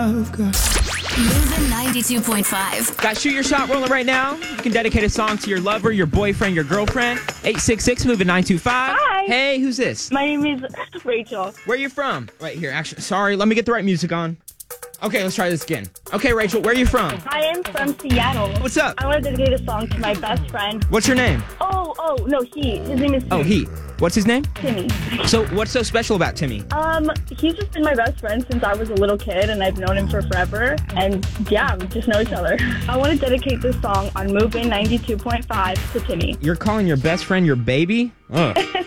Moving 92.5. Got Shoot Your Shot rolling right now. You can dedicate a song to your lover, your boyfriend, your girlfriend. 866 Moving 925. Hi. Hey, who's this? My name is Rachel. Where are you from? Right here. Actually, sorry. Let me get the right music on. Okay, let's try this again. Okay, Rachel, where are you from? I am from Seattle. What's up? I want to dedicate a song to my best friend. What's your name? No, his name is Oh, he. What's his name? Timmy. So, what's so special about Timmy? He's just been my best friend since I was a little kid, and I've known him for forever. And yeah, we just know each other. I want to dedicate this song on Moving 92.5 to Timmy. You're calling your best friend your baby? Ugh.